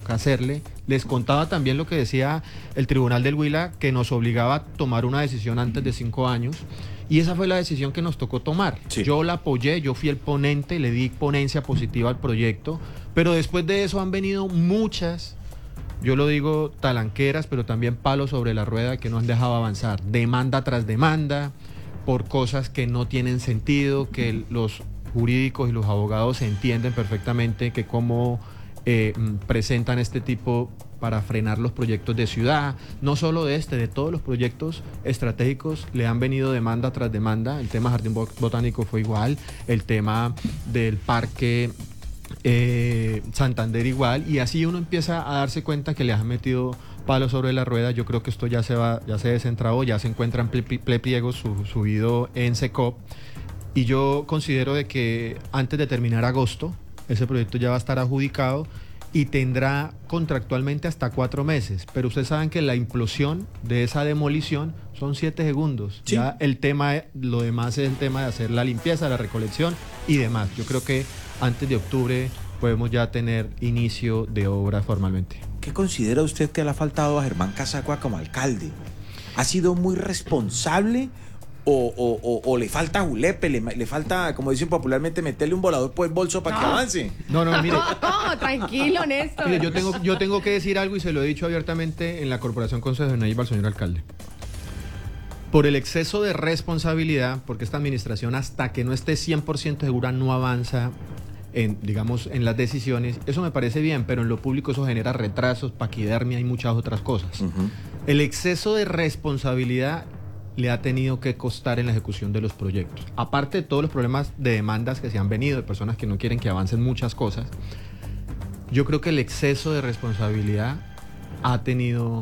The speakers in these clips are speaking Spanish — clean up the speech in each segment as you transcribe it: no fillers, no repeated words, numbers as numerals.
toca hacerle. Les contaba también lo que decía el Tribunal del Huila, que nos obligaba a tomar una decisión antes de 5 años, y esa fue la decisión que nos tocó tomar. Sí. Yo la apoyé, yo fui el ponente, le di ponencia positiva al proyecto, pero después de eso han venido muchas, yo lo digo talanqueras, pero también palos sobre la rueda que no han dejado avanzar, demanda tras demanda, por cosas que no tienen sentido, que los jurídicos y los abogados entienden perfectamente que cómo presentan este tipo para frenar los proyectos de ciudad, no solo de todos los proyectos estratégicos le han venido demanda tras demanda. El tema Jardín Botánico fue igual, el tema del Parque Santander igual, y así uno empieza a darse cuenta que le han metido palos sobre la rueda. Yo creo que esto ya se desentramó, ya se encuentra en pliegos subido en SECOP, y yo considero de que antes de terminar agosto ese proyecto ya va a estar adjudicado y tendrá contractualmente hasta 4 meses, pero ustedes saben que la implosión de esa demolición son 7 segundos. Sí. Ya lo demás es el tema de hacer la limpieza, la recolección y demás. Yo creo que antes de octubre podemos ya tener inicio de obra formalmente. ¿Qué considera usted que le ha faltado a Germán Casagua como alcalde? ¿Ha sido muy responsable o le falta julepe, le falta, como dicen popularmente, meterle un volador por el bolso para que avance? No, mire. No, tranquilo, Néstor. Mire, yo tengo que decir algo, y se lo he dicho abiertamente en la Corporación Consejo de Neiva al señor alcalde. Por el exceso de responsabilidad, porque esta administración, hasta que no esté 100% segura, no avanza en las decisiones. Eso me parece bien, pero en lo público eso genera retrasos, paquidermia y muchas otras cosas. Uh-huh. El exceso de responsabilidad le ha tenido que costar en la ejecución de los proyectos. Aparte de todos los problemas de demandas que se han venido, de personas que no quieren que avancen muchas cosas, yo creo que el exceso de responsabilidad ha tenido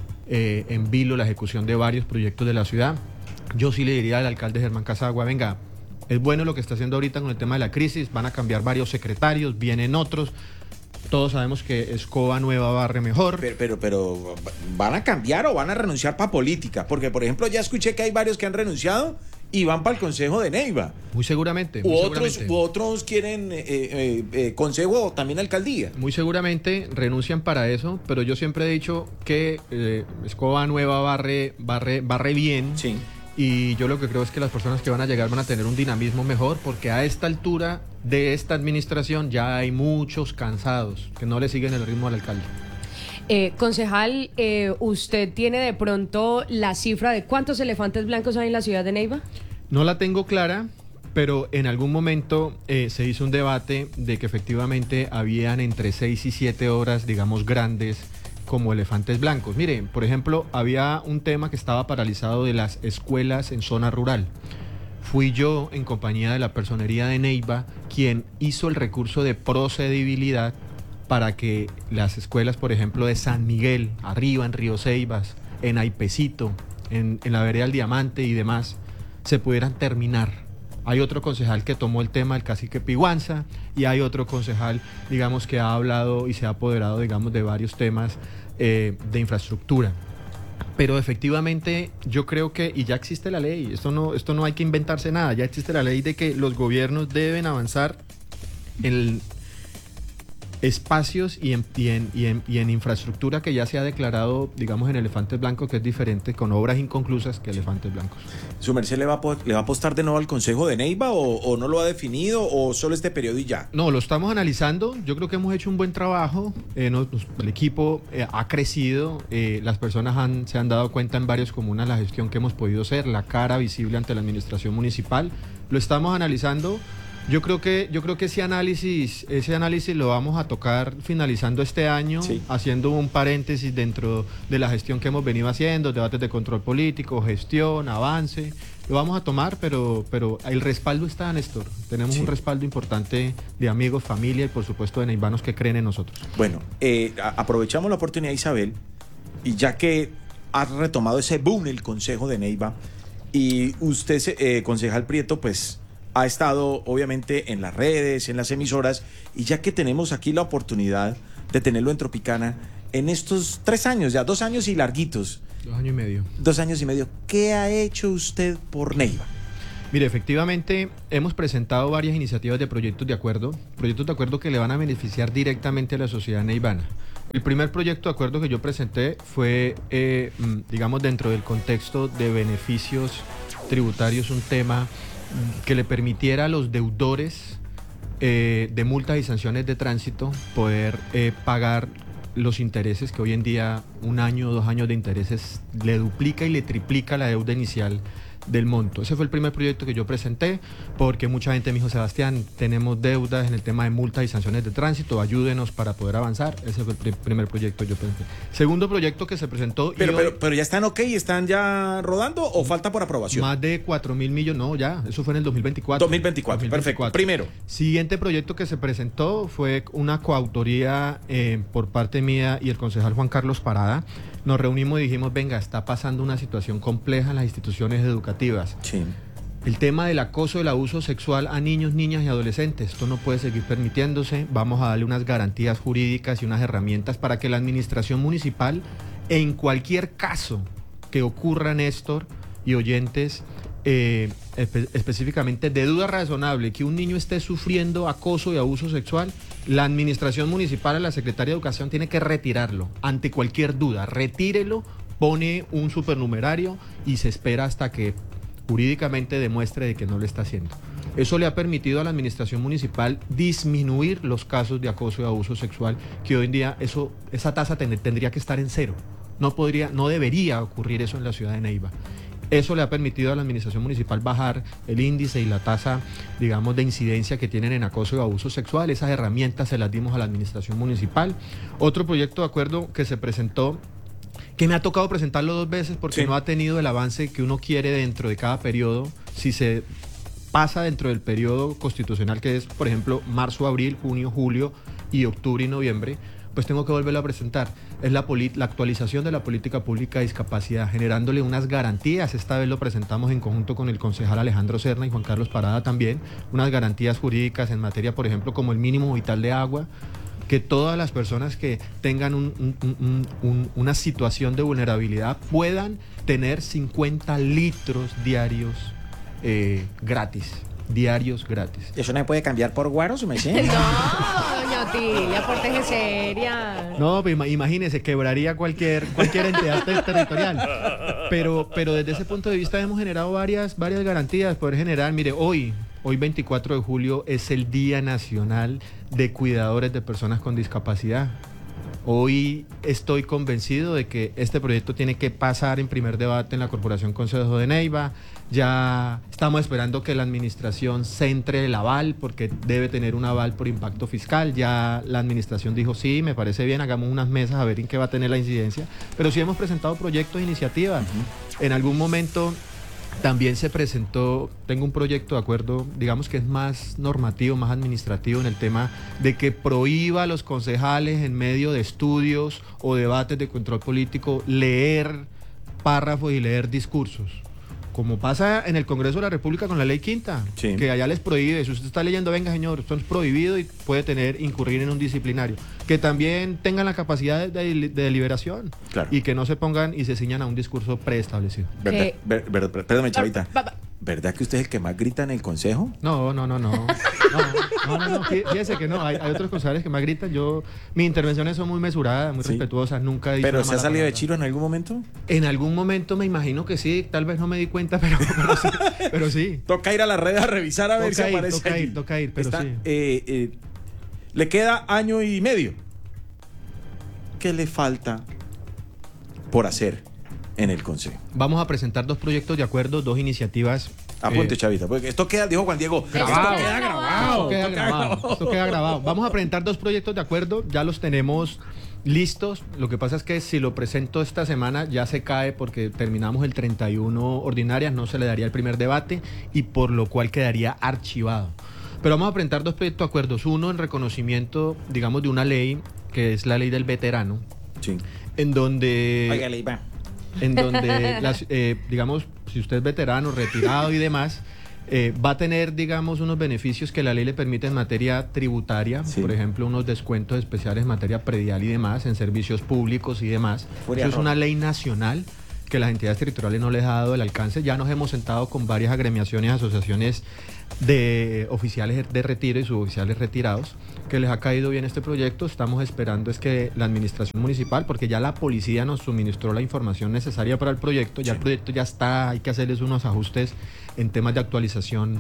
en vilo la ejecución de varios proyectos de la ciudad. Yo sí le diría al alcalde Germán Casagua, venga, es bueno lo que está haciendo ahorita con el tema de la crisis, van a cambiar varios secretarios, vienen otros. Todos sabemos que escoba nueva barre mejor. Pero ¿van a cambiar o van a renunciar para política? Porque, por ejemplo, ya escuché que hay varios que han renunciado y van para el Consejo de Neiva. Muy seguramente. U otros quieren consejo o también alcaldía. Muy seguramente renuncian para eso, pero yo siempre he dicho que escoba nueva barre bien. Sí. Y yo lo que creo es que las personas que van a llegar van a tener un dinamismo mejor, porque a esta altura de esta administración ya hay muchos cansados que no le siguen el ritmo al alcalde. Concejal, ¿usted tiene de pronto la cifra de cuántos elefantes blancos hay en la ciudad de Neiva? No la tengo clara, pero en algún momento se hizo un debate de que efectivamente habían entre 6 y 7 horas, digamos, grandes como elefantes blancos. Miren, por ejemplo, había un tema que estaba paralizado de las escuelas en zona rural. Fui yo, en compañía de la Personería de Neiva, quien hizo el recurso de procedibilidad para que las escuelas, por ejemplo, de San Miguel, arriba en Río Ceibas, en Aipecito, en la vereda del Diamante y demás, se pudieran terminar. Hay otro concejal que tomó el tema del cacique Piguanza, y hay otro concejal, digamos, que ha hablado y se ha apoderado, digamos, de varios temas de infraestructura. Pero efectivamente yo creo que, y ya existe la ley, esto no hay que inventarse nada, ya existe la ley de que los gobiernos deben avanzar en espacios y en infraestructura que ya se ha declarado, digamos, en elefantes blancos, que es diferente con obras inconclusas que elefantes blancos. ¿Su merced le va a apostar de nuevo al Consejo de Neiva o no lo ha definido o solo este periodo y ya? No, lo estamos analizando. Yo creo que hemos hecho un buen trabajo. El equipo ha crecido. Las personas se han dado cuenta en varias comunas la gestión que hemos podido hacer, la cara visible ante la administración municipal. Lo estamos analizando. Yo creo que ese análisis lo vamos a tocar finalizando este año, sí, haciendo un paréntesis dentro de la gestión que hemos venido haciendo, debates de control político, gestión, avance. Lo vamos a tomar, pero el respaldo está, Néstor. Tenemos un respaldo importante de amigos, familia y por supuesto de neivanos que creen en nosotros. Bueno, aprovechamos la oportunidad, Isabel, y ya que ha retomado ese boom el Consejo de Neiva y usted, concejal Prieto, pues ha estado obviamente en las redes, en las emisoras, y ya que tenemos aquí la oportunidad de tenerlo en Tropicana, en estos 3 años, ya 2 años y larguitos. 2 años y medio. 2 años y medio. ¿Qué ha hecho usted por Neiva? Mire, efectivamente hemos presentado varias iniciativas de proyectos de acuerdo que le van a beneficiar directamente a la sociedad neivana. El primer proyecto de acuerdo que yo presenté fue, digamos, dentro del contexto de beneficios tributarios, un tema que le permitiera a los deudores de multas y sanciones de tránsito poder pagar los intereses que hoy en día 1 año o 2 años de intereses le duplica y le triplica la deuda inicial del monto. Ese fue el primer proyecto que yo presenté porque mucha gente me dijo: Sebastián, tenemos deudas en el tema de multas y sanciones de tránsito, ayúdenos para poder avanzar. Ese fue el primer proyecto que yo presenté. Segundo proyecto que se presentó... Pero ya están ok, ¿están ya rodando o falta por aprobación? Más de 4.000 millones, no, ya, eso fue en el 2024. 2024, perfecto. Primero. Siguiente proyecto que se presentó fue una coautoría por parte mía y el concejal Juan Carlos Parada. Nos reunimos y dijimos: venga, está pasando una situación compleja en las instituciones educativas. Sí. El tema del acoso, del abuso sexual a niños, niñas y adolescentes, esto no puede seguir permitiéndose. Vamos a darle unas garantías jurídicas y unas herramientas para que la administración municipal, en cualquier caso que ocurra, Néstor y oyentes, específicamente de duda razonable que un niño esté sufriendo acoso y abuso sexual, la administración municipal, la Secretaría de Educación, tiene que retirarlo ante cualquier duda. Retírelo, pone un supernumerario y se espera hasta que jurídicamente demuestre de que no lo está haciendo. Eso le ha permitido a la administración municipal disminuir los casos de acoso y abuso sexual, que hoy en día esa tasa tendría que estar en 0. No debería ocurrir eso en la ciudad de Neiva. Eso le ha permitido a la administración municipal bajar el índice y la tasa, digamos, de incidencia que tienen en acoso y abuso sexual. Esas herramientas se las dimos a la administración municipal. Otro proyecto de acuerdo que se presentó, que me ha tocado presentarlo 2 veces porque no ha tenido el avance que uno quiere dentro de cada periodo. Si se pasa dentro del periodo constitucional, que es, por ejemplo, marzo, abril, junio, julio y octubre y noviembre, pues tengo que volverlo a presentar. Es la actualización de la política pública de discapacidad, generándole unas garantías. Esta vez lo presentamos en conjunto con el concejal Alejandro Serna y Juan Carlos Parada también, unas garantías jurídicas en materia, por ejemplo, como el mínimo vital de agua, que todas las personas que tengan una situación de vulnerabilidad puedan tener 50 litros diarios gratis. Diarios gratis. ¿Eso no se puede cambiar por guaros, me sé? No, doña Otilia, porteje seria. No, pues imagínese, quebraría cualquier entidad territorial. Pero desde ese punto de vista hemos generado varias garantías. Poder generar, mire, hoy 24 de julio es el Día Nacional de Cuidadores de Personas con Discapacidad. Hoy estoy convencido de que este proyecto tiene que pasar en primer debate en la Corporación Consejo de Neiva. Ya estamos esperando que la administración centre el aval, porque debe tener un aval por impacto fiscal. Ya la administración dijo: sí, me parece bien, hagamos unas mesas a ver en qué va a tener la incidencia. Pero sí hemos presentado proyectos e iniciativas. En algún momento también se presentó, tengo un proyecto de acuerdo, digamos que es más normativo, más administrativo, en el tema de que prohíba a los concejales en medio de estudios o debates de control político leer párrafos y leer discursos. Como pasa en el Congreso de la República con la Ley Quinta, sí, que allá les prohíbe. Si usted está leyendo: venga señor, esto es prohibido, y puede incurrir en un disciplinario. Que también tengan la capacidad de deliberación, claro, y que no se pongan y se ciñan a un discurso preestablecido. Perdóname, chavita. ¿Verdad que usted es el que más grita en el consejo? No. Fíjese que no. Hay otros concejales que más gritan. Mis intervenciones son muy mesuradas, muy respetuosas. Nunca he dicho. ¿Pero se ha salido de chiro en algún momento? En algún momento me imagino que sí. Tal vez no me di cuenta, pero sí. Toca ir a la red a revisar a ver si aparece. Toca ir, pero sí. Le queda 1 año y medio. ¿Qué le falta por hacer en el consejo? Vamos a presentar 2 proyectos de acuerdo, 2 iniciativas. Apunte, chavita, porque esto queda, dijo Juan Diego, grabado. Esto queda grabado. Vamos a presentar 2 proyectos de acuerdo, ya los tenemos listos. Lo que pasa es que si lo presento esta semana ya se cae, porque terminamos el 31 ordinarias, no se le daría el primer debate, y por lo cual quedaría archivado. Pero vamos a presentar 2 proyectos de acuerdos. Uno en reconocimiento, digamos, de una ley, que es la ley del veterano. Sí. En donde... Oiga, ley va. En donde, digamos, si usted es veterano, retirado y demás, va a tener, digamos, unos beneficios que la ley le permite en materia tributaria, sí, por ejemplo, unos descuentos especiales en materia predial y demás, en servicios públicos y demás. Eso es una ley nacional que las entidades territoriales no les ha dado el alcance. Ya nos hemos sentado con varias agremiaciones, asociaciones de oficiales de retiro y suboficiales retirados, que les ha caído bien este proyecto. Estamos esperando es que la administración municipal, porque ya la policía nos suministró la información necesaria para el proyecto, ya el proyecto ya está, hay que hacerles unos ajustes en temas de actualización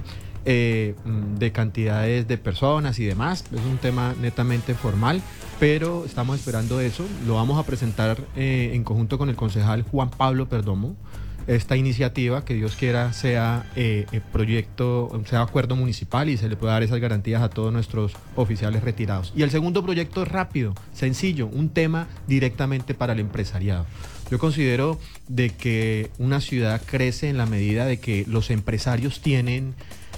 de cantidades de personas y demás. Es un tema netamente formal, pero estamos esperando eso. Lo vamos a presentar en conjunto con el concejal Juan Pablo Perdomo, esta iniciativa, que Dios quiera sea proyecto, sea acuerdo municipal y se le pueda dar esas garantías a todos nuestros oficiales retirados. Y el segundo proyecto es rápido, sencillo, un tema directamente para el empresariado. Yo considero de que una ciudad crece en la medida de que los empresarios tienen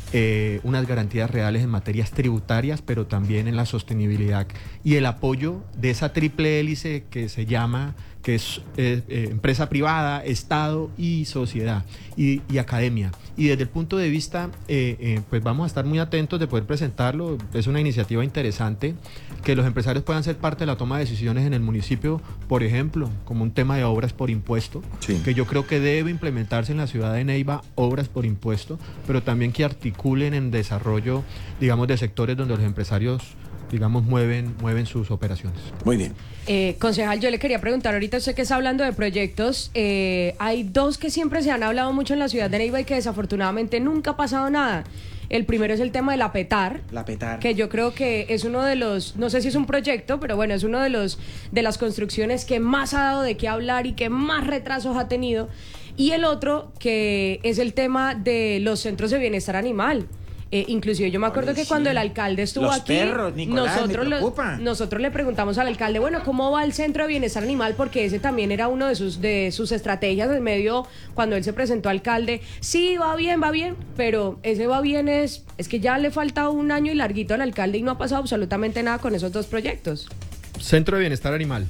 unas garantías reales en materias tributarias, pero también en la sostenibilidad y el apoyo de esa triple hélice que se llama, que es empresa privada, Estado y sociedad y academia. Y desde el punto de vista, pues vamos a estar muy atentos de poder presentarlo. Es una iniciativa interesante, que los empresarios puedan ser parte de la toma de decisiones en el municipio, por ejemplo, como un tema de obras por impuesto, sí, que yo creo que debe implementarse en la ciudad de Neiva, obras por impuesto, pero también que articulen en desarrollo, digamos, de sectores donde los empresarios, digamos, mueven sus operaciones. Muy bien. Concejal, yo le quería preguntar, ahorita usted que está hablando de proyectos, hay dos que siempre se han hablado mucho en la ciudad de Neiva y que desafortunadamente nunca ha pasado nada. El primero es el tema de la PETAR, que yo creo que es uno de los, no sé si es un proyecto, pero bueno, es uno de las construcciones que más ha dado de qué hablar y que más retrasos ha tenido. Y el otro, que es el tema de los centros de bienestar animal. Inclusive yo me acuerdo que cuando el alcalde estuvo los aquí, perros, Nicolás, nosotros le preguntamos al alcalde, bueno, ¿cómo va el centro de bienestar animal? Porque ese también era uno de sus estrategias en medio, cuando él se presentó alcalde. Sí, va bien, pero ese va bien es que ya le falta un año y larguito al alcalde y no ha pasado absolutamente nada con esos dos proyectos. Centro de bienestar animal.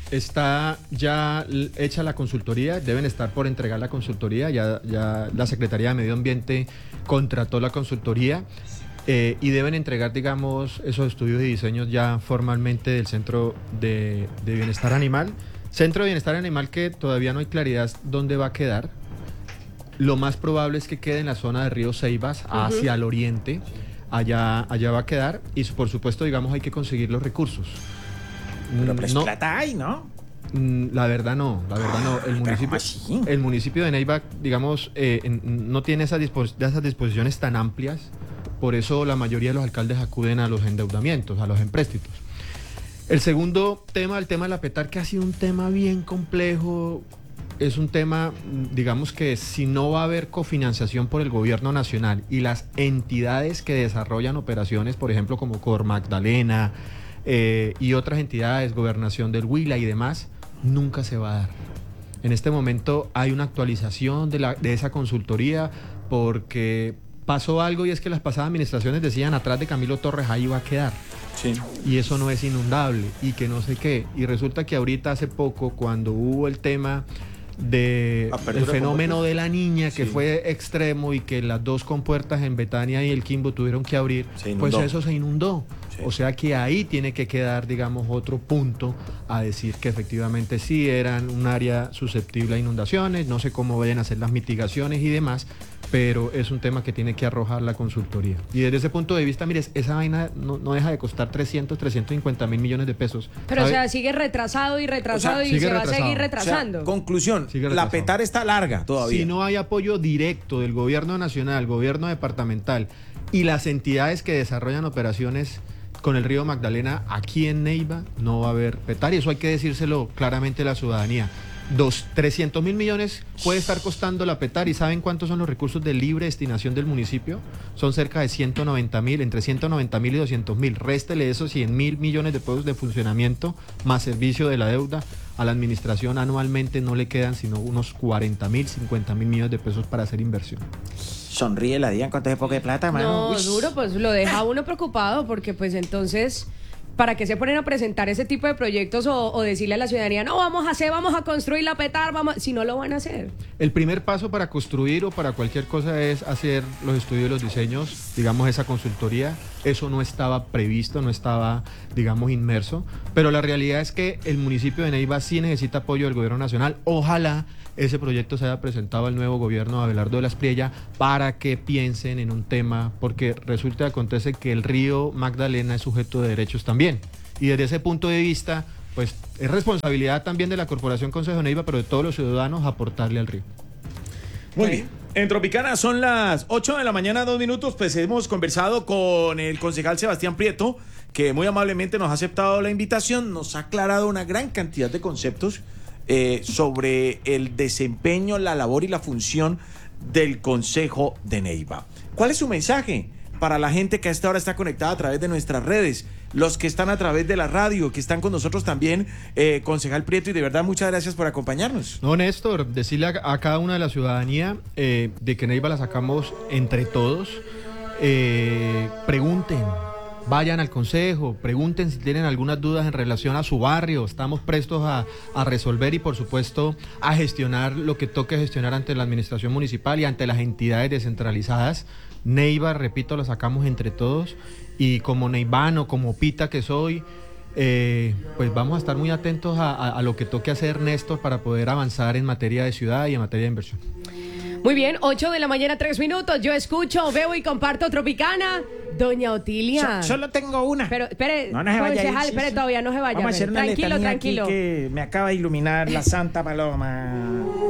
Está ya hecha la consultoría, deben estar por entregar la consultoría, ya la Secretaría de Medio Ambiente contrató la consultoría y deben entregar, digamos, esos estudios y diseños ya formalmente del Centro de Bienestar Animal. Centro de Bienestar Animal que todavía no hay claridad dónde va a quedar. Lo más probable es que quede en la zona de Río Ceibas, hacia el oriente, allá va a quedar y por supuesto, digamos, hay que conseguir los recursos. Pero pues no, plata hay, ¿no? La verdad no. El municipio de Neiva, digamos, no tiene esas disposiciones tan amplias, por eso la mayoría de los alcaldes acuden a los endeudamientos, a los empréstitos. El segundo tema, el tema de la PETAR, que ha sido un tema bien complejo, es un tema, digamos que si no va a haber cofinanciación por el gobierno nacional y las entidades que desarrollan operaciones, por ejemplo, como Cor Magdalena, y otras entidades, Gobernación del Huila y demás, nunca se va a dar. En este momento hay una actualización de esa consultoría porque pasó algo y es que las pasadas administraciones decían atrás de Camilo Torres ahí va a quedar. Sí. Y eso no es inundable y que no sé qué. Y resulta que ahorita hace poco, cuando hubo el tema del fenómeno de la niña, que fue extremo y que las dos compuertas en Betania y el Quimbo tuvieron que abrir, pues eso se inundó. Sí. O sea que ahí tiene que quedar, digamos, otro punto a decir que efectivamente sí eran un área susceptible a inundaciones, no sé cómo vayan a hacer las mitigaciones y demás, pero es un tema que tiene que arrojar la consultoría. Y desde ese punto de vista, mire, esa vaina no deja de costar 350 mil millones de pesos. Pero, ¿sabe? O sea, sigue retrasado y retrasado, o sea, y se va a seguir retrasando. O sea, conclusión, la PETAR está larga todavía. Si no hay apoyo directo del gobierno nacional, gobierno departamental y las entidades que desarrollan operaciones con el río Magdalena aquí en Neiva, no va a haber PETAR, y eso hay que decírselo claramente a la ciudadanía. 300 mil millones puede estar costando la PETAR, y ¿saben cuántos son los recursos de libre destinación del municipio? Son cerca de 190 mil, entre 190 mil y 200 mil. Réstele esos 100 mil millones de pesos de funcionamiento más servicio de la deuda. A la administración anualmente no le quedan sino unos 40 mil, 50 mil millones de pesos para hacer inversión. Sonríe la Dian con todo ese poco de plata, mano. No, duro, pues lo deja uno preocupado porque pues entonces ¿Para qué se ponen a presentar ese tipo de proyectos o decirle a la ciudadanía, no, vamos a construir la petar, si no lo van a hacer? El primer paso para construir o para cualquier cosa es hacer los estudios y los diseños, digamos esa consultoría. Eso no estaba previsto, no estaba, digamos, inmerso, pero la realidad es que el municipio de Neiva sí necesita apoyo del gobierno nacional. Ojalá ese proyecto se haya presentado al nuevo gobierno de Abelardo de la Espriella para que piensen en un tema, porque resulta y acontece que el río Magdalena es sujeto de derechos también. Y desde ese punto de vista, pues es responsabilidad también de la Corporación Consejo de Neiva, pero de todos los ciudadanos aportarle al río. Muy bien. En Tropicana son las 8 de la mañana, 2 minutos, pues hemos conversado con el concejal Sebastián Prieto, que muy amablemente nos ha aceptado la invitación, nos ha aclarado una gran cantidad de conceptos sobre el desempeño, la labor y la función del Consejo de Neiva. ¿Cuál es su mensaje para la gente que a esta hora está conectada a través de nuestras redes? Los que están a través de la radio, que están con nosotros también, concejal Prieto, y de verdad muchas gracias por acompañarnos. No, Néstor, decirle a cada una de la ciudadanía de que Neiva la sacamos entre todos. Pregunten, vayan al consejo, pregunten si tienen algunas dudas en relación a su barrio. Estamos prestos a resolver y por supuesto a gestionar lo que toque gestionar ante la administración municipal y ante las entidades descentralizadas. Neiva, repito, la sacamos entre todos y como neivano, como pita que soy, pues vamos a estar muy atentos a lo que toque hacer, Néstor, para poder avanzar en materia de ciudad y en materia de inversión. Muy bien, 8 de la mañana, 3 minutos. Yo escucho, veo y comparto Tropicana. Doña Otilia. Solo tengo una. Pero, espere, no se vaya concejal, espere, todavía no se vaya. Vamos a hacer una tranquilo, letanía tranquilo. aquí que me acaba de iluminar la Santa Paloma.